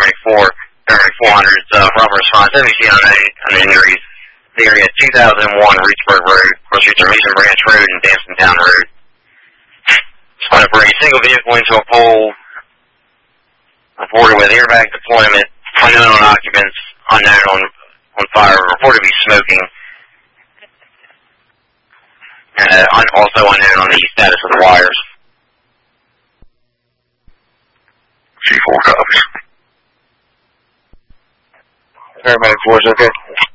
paramedic 4, paramedic 400's Robert response, NBC on the injuries. The area 2001 Reedsburg Road, cross streets are Mason Branch Road and Danston Town Road. Spotted for a single vehicle into a pole. Reported with airbag deployment, unknown on occupants, unknown on fire, reported to be smoking. And also unknown on the status of the wires. C4 copies. Paramedic 4 is okay.